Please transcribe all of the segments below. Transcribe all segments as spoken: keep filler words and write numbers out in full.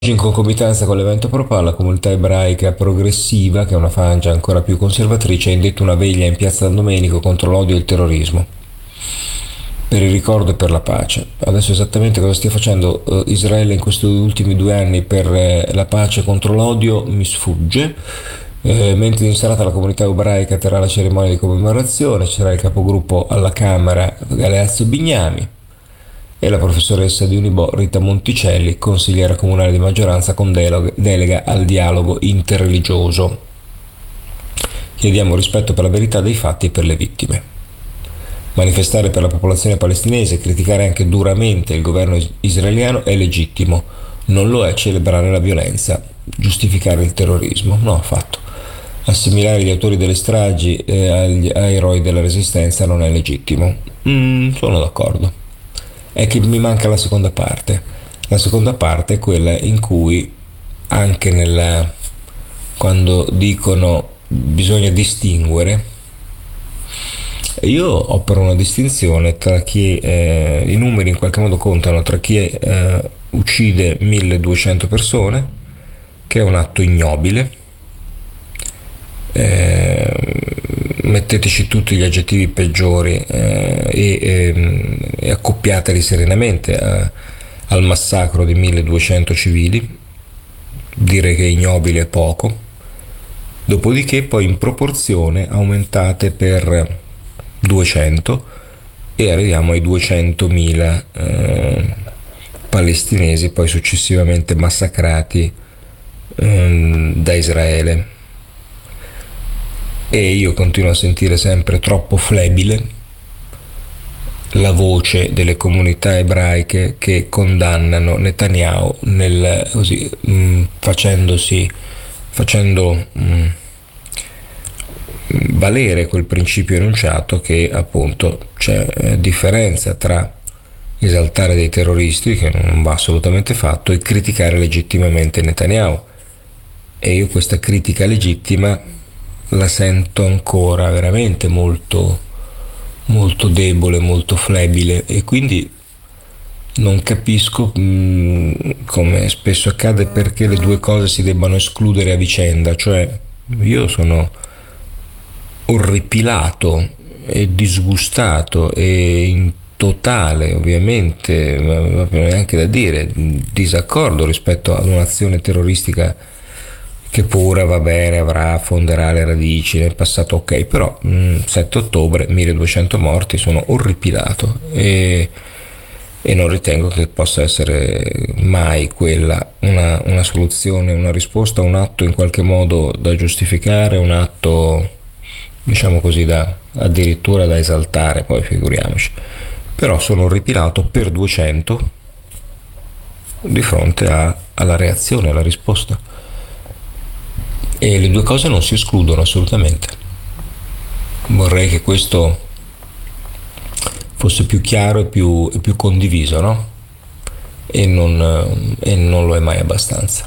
In concomitanza con l'evento Propal, la comunità ebraica progressiva, che è una frangia ancora più conservatrice, ha indetto una veglia in piazza San Domenico contro l'odio e il terrorismo, per il ricordo e per la pace. Adesso esattamente cosa stia facendo eh, Israele in questi ultimi due anni per eh, la pace contro l'odio mi sfugge. Eh, mentre in serata la comunità ebraica terrà la cerimonia di commemorazione, ci sarà il capogruppo alla Camera Galeazzo Bignami e la professoressa di Unibò Rita Monticelli, consigliera comunale di maggioranza con delega al dialogo interreligioso. Chiediamo rispetto per la verità dei fatti e per le vittime. Manifestare per la popolazione palestinese e criticare anche duramente il governo israeliano è legittimo, non lo è celebrare la violenza, giustificare il terrorismo, no affatto. Assimilare gli autori delle stragi eh, agli, a eroi della resistenza non è legittimo. Mm, sono d'accordo. È che mi manca la seconda parte. La seconda parte è quella in cui anche nella, quando dicono bisogna distinguere, io opero una distinzione tra chi eh, i numeri in qualche modo contano tra chi eh, uccide milleduecento persone, che è un atto ignobile. Eh, metteteci tutti gli aggettivi peggiori eh, e, e, e accoppiateli serenamente a, al massacro di milleduecento civili. Dire che ignobile è poco. Dopodiché poi in proporzione aumentate per duecento e arriviamo ai duecentomila eh, palestinesi poi successivamente massacrati eh, da Israele. E io continuo a sentire sempre troppo flebile la voce delle comunità ebraiche che condannano Netanyahu nel, così, mh, facendosi facendo mh, valere quel principio enunciato che appunto c'è eh, differenza tra esaltare dei terroristi, che non va assolutamente fatto, e criticare legittimamente Netanyahu. E io questa critica legittima la sento ancora veramente molto molto debole, molto flebile, e quindi non capisco mh, come spesso accade, perché le due cose si debbano escludere a vicenda. Cioè io sono orripilato e disgustato e in totale, ovviamente, ma neanche da dire, disaccordo rispetto ad un'azione terroristica che pure va bene, avrà, affonderà le radici nel passato, ok, però mh, sette ottobre, milleduecento morti, sono orripilato e, e non ritengo che possa essere mai quella una, una soluzione, una risposta, un atto in qualche modo da giustificare, un atto, diciamo così, da addirittura da esaltare, poi figuriamoci. Però sono orripilato per duecento di fronte a, alla reazione, alla risposta. E le due cose non si escludono assolutamente. Vorrei che questo fosse più chiaro e più, e più condiviso, no? E non, e non lo è mai abbastanza.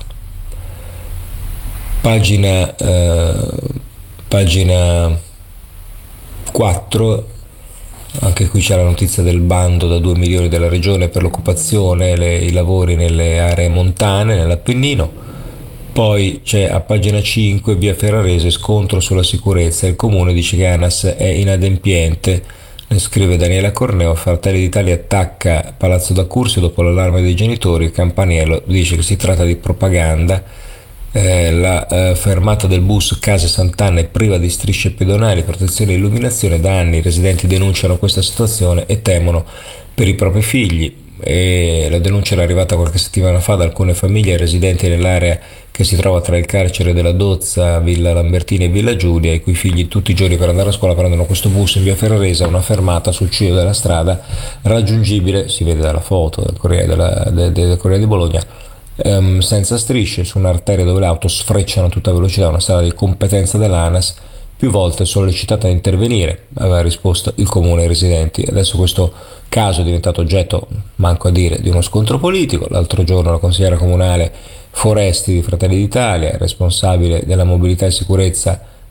Pagina, eh, pagina quattro, anche qui c'è la notizia del bando da due milioni della regione per l'occupazione e i lavori nelle aree montane, nell'Appennino. Poi c'è a pagina cinque, via Ferrarese, scontro sulla sicurezza, il comune dice che ANAS è inadempiente, ne scrive Daniela Corneo. Fratelli d'Italia attacca Palazzo d'Accursio dopo l'allarme dei genitori, Campaniello dice che si tratta di propaganda. Eh, la eh, fermata del bus Case Sant'Anna è priva di strisce pedonali, protezione e illuminazione. Da anni i residenti denunciano questa situazione e temono per i propri figli. E la denuncia era arrivata qualche settimana fa da alcune famiglie residenti nell'area che si trova tra il carcere della Dozza, Villa Lambertini e Villa Giulia, i cui figli tutti i giorni per andare a scuola prendono questo bus in via Ferrarese, una fermata sul ciglio della strada raggiungibile, si vede dalla foto del Corriere, della, del, del Corriere di Bologna, ehm, senza strisce, su un'arteria dove le auto sfrecciano a tutta velocità, una strada di competenza dell'ANAS. Più volte sollecitata a intervenire, aveva risposto il comune ai residenti. Adesso questo caso è diventato oggetto, manco a dire, di uno scontro politico. L'altro giorno la consigliera comunale Foresti di Fratelli d'Italia, responsabile della mobilità e sicurezza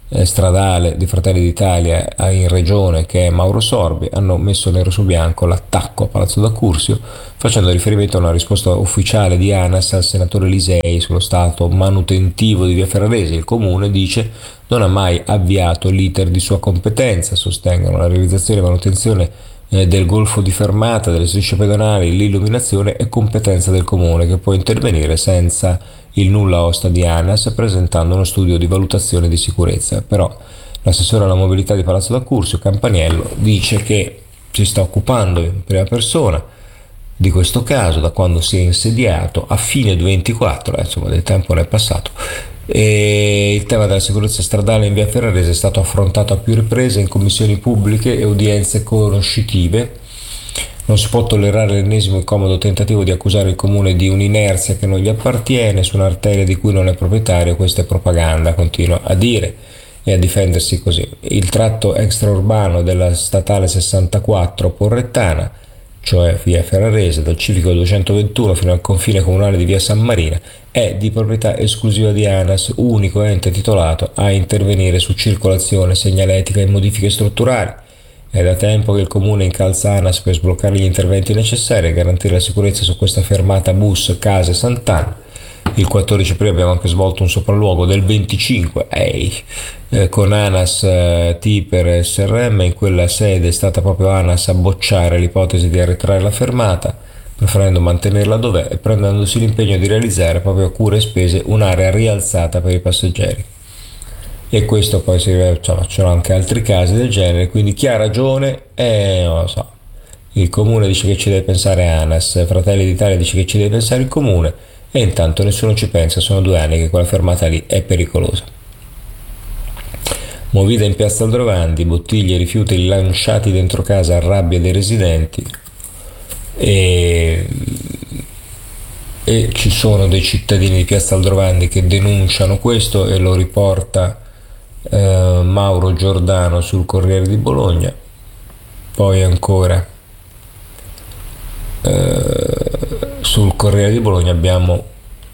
eh, stradale di Fratelli d'Italia in regione, che è Mauro Sorbi, hanno messo nero su bianco l'attacco a Palazzo d'Accursio, facendo riferimento a una risposta ufficiale di ANAS al senatore Lisei sullo stato manutentivo di via Ferrarese. Il comune, dice, non ha mai avviato l'iter di sua competenza, sostengono la realizzazione e manutenzione eh, del golfo di fermata, delle strisce pedonali, l'illuminazione è competenza del comune, che può intervenire senza il nulla osta di ANAS presentando uno studio di valutazione di sicurezza. Però l'assessore alla mobilità di Palazzo d'Accursio, Campaniello, dice che si sta occupando in prima persona di questo caso da quando si è insediato a fine duemilaventiquattro, eh, insomma del tempo ne è passato, e il tema della sicurezza stradale in via Ferrarese è stato affrontato a più riprese in commissioni pubbliche e udienze conoscitive. Non si può tollerare l'ennesimo incomodo tentativo di accusare il comune di un'inerzia che non gli appartiene su un'arteria di cui non è proprietario. Questa è propaganda, continua a dire e a difendersi così. Il tratto extraurbano della statale sessantaquattro Porrettana, cioè via Ferrarese, dal civico duecentoventuno fino al confine comunale di via San Marina, è di proprietà esclusiva di ANAS, unico ente titolato a intervenire su circolazione, segnaletica e modifiche strutturali. È da tempo che il comune incalza ANAS per sbloccare gli interventi necessari e garantire la sicurezza su questa fermata bus Case Sant'Anna. Il quattordici aprile abbiamo anche svolto un sopralluogo del venticinque ehi, eh, con ANAS, eh, Tiper e S R M. In quella sede è stata proprio ANAS a bocciare l'ipotesi di arretrare la fermata, preferendo mantenerla dov'è e prendendosi l'impegno di realizzare proprio a cura e spese un'area rialzata per i passeggeri. E questo poi si vede, cioè, ci sono anche altri casi del genere, quindi chi ha ragione? Eh, non lo so. Il comune dice che ci deve pensare ANAS, Fratelli d'Italia dice che ci deve pensare il comune, e intanto nessuno ci pensa. Sono due anni che quella fermata lì è pericolosa. Movida in piazza Aldrovandi, bottiglie e rifiuti lanciati dentro casa a rabbia dei residenti, e, e ci sono dei cittadini di piazza Aldrovandi che denunciano questo, e lo riporta eh, Mauro Giordano sul Corriere di Bologna. Poi ancora eh, sul Corriere di Bologna abbiamo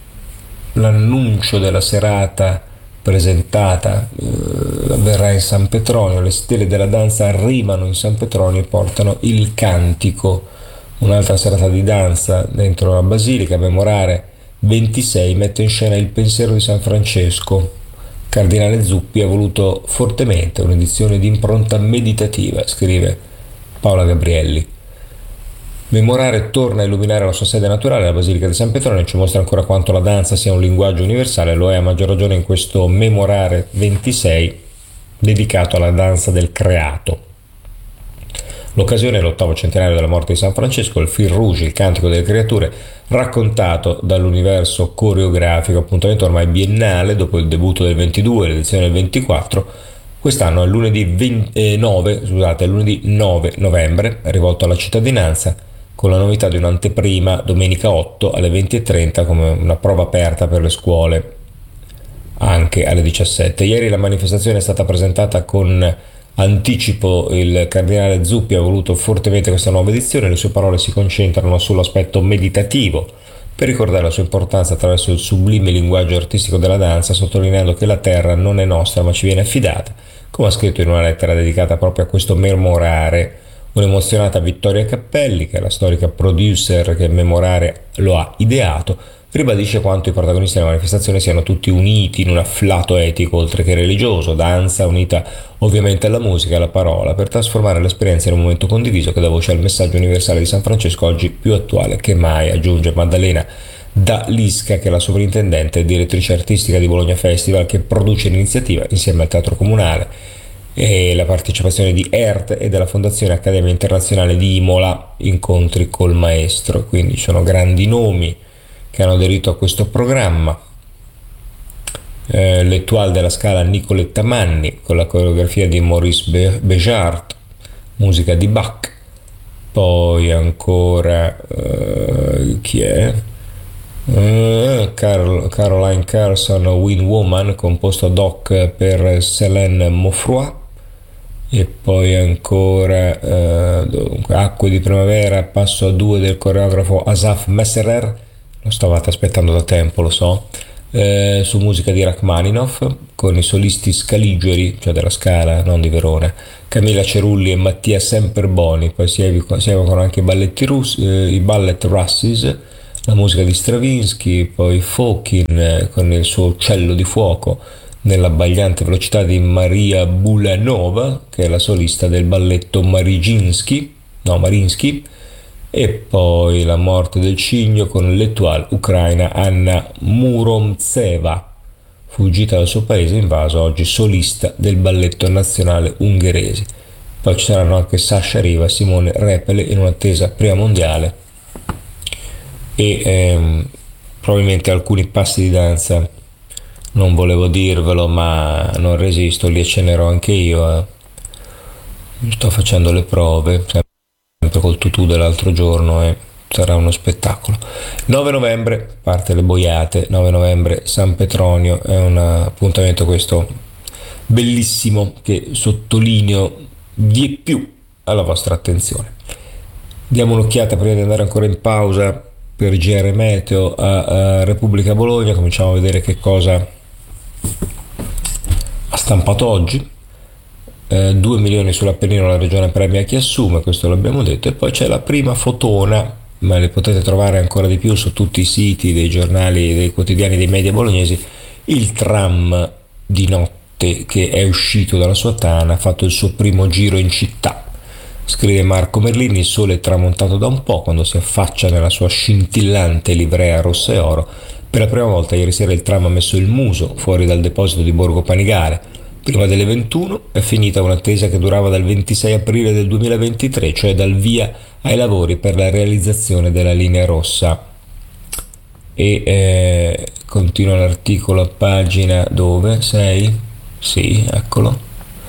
l'annuncio della serata presentata, eh, avverrà in San Petronio. Le stelle della danza arrivano in San Petronio e portano il cantico, un'altra serata di danza dentro la basilica. A Memorare ventisei mette in scena il pensiero di San Francesco. Cardinale Zuppi ha voluto fortemente un'edizione di impronta meditativa, scrive Paola Gabrielli. Memorare torna a illuminare la sua sede naturale, la Basilica di San Petronio, ci mostra ancora quanto la danza sia un linguaggio universale. Lo è a maggior ragione in questo Memorare ventisei dedicato alla danza del creato. L'occasione è l'ottavo centenario della morte di San Francesco, il fil rouge, il cantico delle creature, raccontato dall'universo coreografico, appuntamento ormai biennale dopo il debutto del ventidue e l'edizione del ventiquattro. Quest'anno è lunedì ventinove, scusate, lunedì nove novembre, rivolto alla cittadinanza, con la novità di un'anteprima domenica otto alle venti e trenta come una prova aperta per le scuole anche alle diciassette. Ieri la manifestazione è stata presentata con anticipo. Il cardinale Zuppi ha voluto fortemente questa nuova edizione. Le sue parole si concentrano sull'aspetto meditativo per ricordare la sua importanza attraverso il sublime linguaggio artistico della danza, sottolineando che la terra non è nostra ma ci viene affidata, come ha scritto in una lettera dedicata proprio a questo Memorare un'emozionata Vittoria Cappelli, che è la storica producer che Memorare lo ha ideato. Ribadisce quanto i protagonisti della manifestazione siano tutti uniti in un afflato etico oltre che religioso, danza unita ovviamente alla musica e alla parola, per trasformare l'esperienza in un momento condiviso che dà voce al messaggio universale di San Francesco, oggi più attuale che mai, aggiunge Maddalena D'Alisca, che è la sovrintendente e direttrice artistica di Bologna Festival, che produce l'iniziativa insieme al Teatro Comunale e la partecipazione di E R T e della Fondazione Accademia Internazionale di Imola, incontri col maestro. Quindi ci sono grandi nomi che hanno aderito a questo programma. Eh, l'Étoile della Scala Nicoletta Manni con la coreografia di Maurice Béjart, musica di Bach. Poi ancora eh, chi è? Eh, Carol, Caroline Carlson Wind Woman, composto ad hoc per Céline Moffroy. E poi ancora eh, dunque, Acque di primavera, passo a due del coreografo Asaf Messerer, lo stavate aspettando da tempo, lo so, eh, su musica di Rachmaninoff. con i solisti scaligeri, cioè della Scala, non di Verona, Camilla Cerulli e Mattia Semperboni. Poi si evocano anche i balletti russi, eh, i ballet Russis, la musica di Stravinsky, poi Fokin eh, con il suo uccello di fuoco nell'abbagliante velocità di Maria Bulanova, che è la solista del balletto Marijinsky, no, Marinsky, e poi la morte del cigno con l'attuale ucraina Anna Muromtseva, fuggita dal suo paese, invaso, oggi solista del balletto nazionale ungherese. Poi ci saranno anche Sasha Riva e Simone Repele in un'attesa prima mondiale e ehm, probabilmente alcuni passi di danza. Non volevo dirvelo, ma non resisto, li accennerò anche io. Eh. Sto facendo le prove, sempre col tutù dell'altro giorno, e sarà uno spettacolo. nove novembre parte le boiate, nove novembre San Petronio, è un appuntamento questo bellissimo che sottolineo di più alla vostra attenzione. Diamo un'occhiata prima di andare ancora in pausa per G R Meteo a, a Repubblica Bologna. Cominciamo a vedere che cosa ha stampato oggi. Eh, due milioni sull'Appennino, la regione premia chi assume, questo l'abbiamo detto. E poi c'è la prima fotona, ma le potete trovare ancora di più su tutti i siti dei giornali, dei quotidiani, dei media bolognesi. Il tram di notte che è uscito dalla sua tana, ha fatto il suo primo giro in città. Scrive Marco Merlini: il sole è tramontato da un po' quando si affaccia nella sua scintillante livrea rossa e oro. Per la prima volta ieri sera il tram ha messo il muso fuori dal deposito di Borgo Panigale. Prima delle ventuno è finita un'attesa che durava dal ventisei aprile del duemilaventitré, cioè dal via ai lavori per la realizzazione della linea rossa. E eh, continua l'articolo a pagina dove? sei? Sì, eccolo.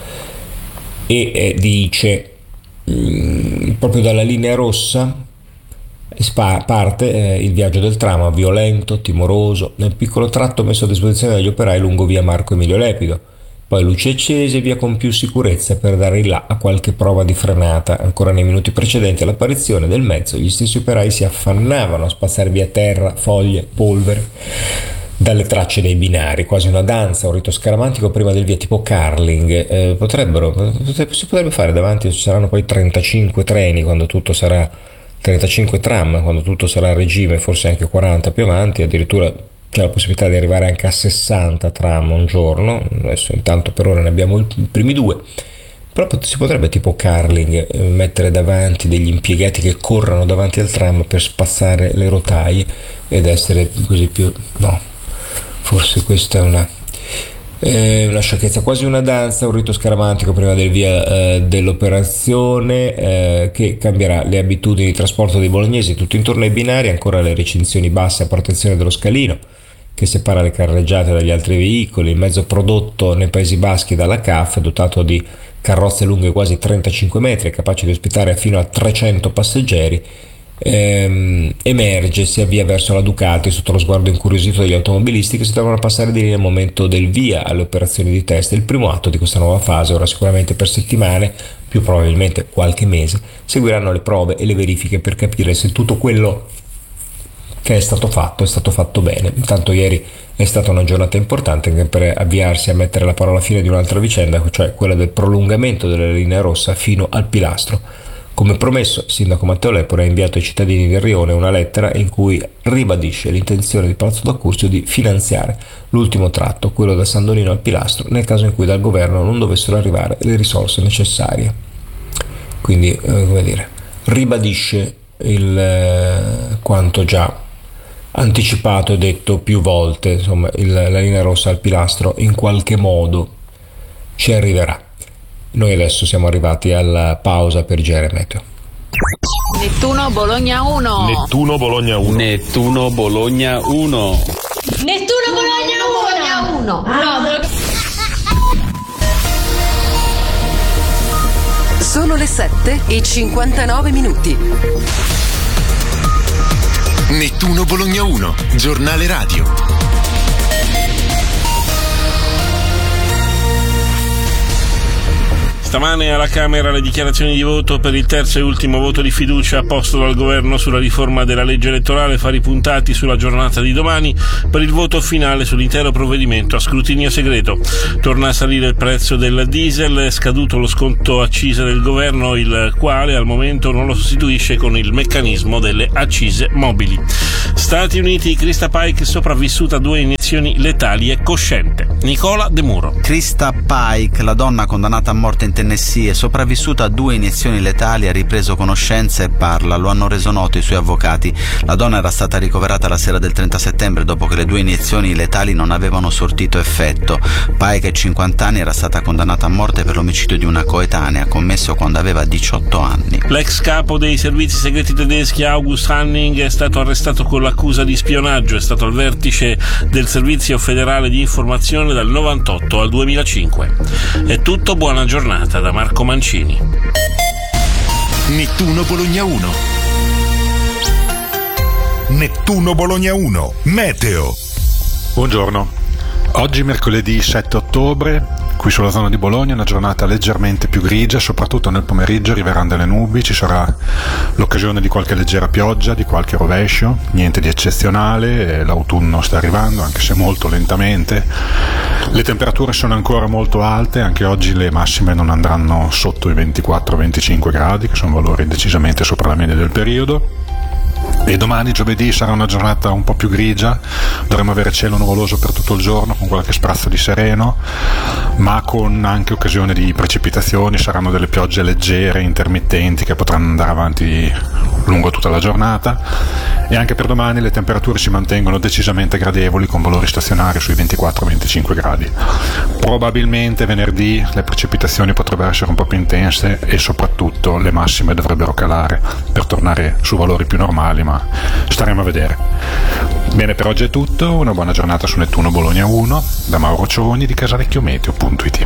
E eh, dice mh, proprio dalla linea rossa parte eh, il viaggio del tram, violento, timoroso, nel piccolo tratto messo a disposizione dagli operai lungo via Marco Emilio Lepido. Poi luci accese e via con più sicurezza per dare il là a qualche prova di frenata. Ancora nei minuti precedenti all'apparizione del mezzo, gli stessi operai si affannavano a spazzare via terra, foglie, polvere dalle tracce dei binari, quasi una danza, un rito scaramantico prima del via, tipo curling. Eh, potrebbero, si potrebbe fare davanti, ci saranno poi trentacinque treni quando tutto sarà, trentacinque tram quando tutto sarà a regime, forse anche quaranta più avanti, addirittura c'è la possibilità di arrivare anche a sessanta tram un giorno. Adesso intanto per ora ne abbiamo i primi due, però si potrebbe tipo curling mettere davanti degli impiegati che corrono davanti al tram per spazzare le rotaie ed essere così più, no, forse questa è una eh, una sciocchezza, quasi una danza, un rito scaramantico prima del via eh, dell'operazione eh, che cambierà le abitudini di trasporto dei bolognesi. Tutto intorno ai binari ancora le recinzioni basse a protezione dello scalino che separa le carreggiate dagli altri veicoli, il mezzo prodotto nei Paesi Baschi dalla C A F, dotato di carrozze lunghe quasi trentacinque metri, capaci di ospitare fino a trecento passeggeri, ehm, emerge, si avvia verso la Ducati sotto lo sguardo incuriosito degli automobilisti che si trovano a passare di linea al momento del via alle operazioni di test. Il primo atto di questa nuova fase, ora sicuramente per settimane, più probabilmente qualche mese, seguiranno le prove e le verifiche per capire se tutto quello che è stato fatto è stato fatto bene. Intanto ieri è stata una giornata importante anche per avviarsi a mettere la parola fine di un'altra vicenda, cioè quella del prolungamento della linea rossa fino al pilastro. Come promesso, il sindaco Matteo Lepore ha inviato ai cittadini del Rione una lettera in cui ribadisce l'intenzione di Palazzo d'Acurzio di finanziare l'ultimo tratto, quello da San Donino al pilastro, nel caso in cui dal governo non dovessero arrivare le risorse necessarie. Quindi, eh, come dire, ribadisce il eh, quanto già anticipato e detto più volte. Insomma, il, la linea rossa al pilastro in qualche modo ci arriverà. Noi adesso siamo arrivati alla pausa per G R Meteo. Nettuno Bologna uno. Nettuno Bologna uno. Nettuno Bologna uno. Nettuno Bologna uno. No, Sono le sette e cinquantanove minuti. Nettuno Bologna uno, giornale radio. Stamane alla Camera le dichiarazioni di voto per il terzo e ultimo voto di fiducia posto dal governo sulla riforma della legge elettorale fa ripuntati sulla giornata di domani per il voto finale sull'intero provvedimento a scrutinio segreto. Torna a salire il prezzo del diesel, è scaduto lo sconto accise del governo, il quale al momento non lo sostituisce con il meccanismo delle accise mobili. Stati Uniti, Krista Pike sopravvissuta a due iniezioni letali e cosciente. Nicola De Muro. Krista Pike, la donna condannata a morte in Tennessee, è sopravvissuta a due iniezioni letali, ha ripreso conoscenza e parla, lo hanno reso noto i suoi avvocati. La donna era stata ricoverata la sera del trenta settembre dopo che le due iniezioni letali non avevano sortito effetto. Pike, a cinquanta anni, era stata condannata a morte per l'omicidio di una coetanea commesso quando aveva diciotto anni. L'ex capo dei servizi segreti tedeschi August Hanning è stato arrestato con l'accusa di spionaggio, è stato al vertice del servizio federale di informazione dal novantotto al duemilacinque. È tutto, buona giornata da Marco Mancini. Nettuno Bologna uno. Nettuno Bologna uno. Meteo. Buongiorno. Oggi mercoledì sette ottobre, qui sulla zona di Bologna una giornata leggermente più grigia, soprattutto nel pomeriggio arriveranno delle nubi, ci sarà l'occasione di qualche leggera pioggia, di qualche rovescio, niente di eccezionale, l'autunno sta arrivando anche se molto lentamente. Le temperature sono ancora molto alte, anche oggi le massime non andranno sotto i ventiquattro venticinque gradi, che sono valori decisamente sopra la media del periodo. E domani, giovedì, sarà una giornata un po' più grigia, dovremo avere cielo nuvoloso per tutto il giorno con qualche sprazzo di sereno, ma con anche occasione di precipitazioni, saranno delle piogge leggere, intermittenti, che potranno andare avanti lungo tutta la giornata. E anche per domani le temperature si mantengono decisamente gradevoli con valori stazionari sui ventiquattro venticinque gradi. Probabilmente venerdì le precipitazioni potrebbero essere un po' più intense e soprattutto le massime dovrebbero calare per tornare su valori più normali, ma staremo a vedere. Bene, per oggi è tutto, una buona giornata su Nettuno Bologna uno da Mauro Cioni di casalecchiometeo punto it.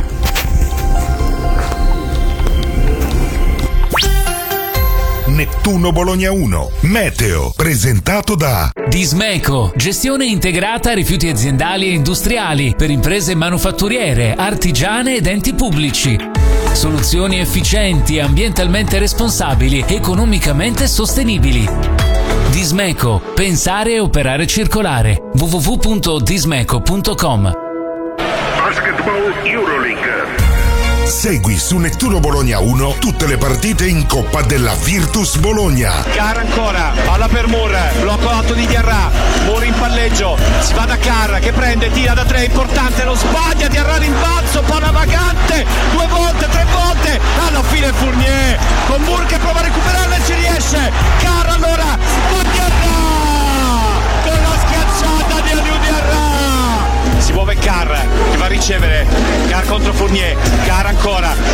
Nettuno Bologna uno. Meteo. Presentato da Dismeco, gestione integrata rifiuti aziendali e industriali per imprese manufatturiere, artigiane ed enti pubblici. Soluzioni efficienti, ambientalmente responsabili, economicamente sostenibili. Dismeco, pensare e operare circolare. w w w punto dismeco punto com. Basketball Euroleague. Segui su Nettuno Bologna uno tutte le partite in Coppa della Virtus Bologna. Carra ancora, palla per Moore, blocco alto di Diarra, Moore in palleggio, si va da Carra che prende, tira da tre, importante, lo sbaglia, Diarra rimbalzo, palla vagante, due volte, tre volte, alla fine Fournier, con Moore che prova a recuperarla e ci riesce, Carra allora, con Diarra, con la schiacciata di Aliou Diarra. Si muove Carr che va a ricevere, Carr contro Fournier, Carr ancora,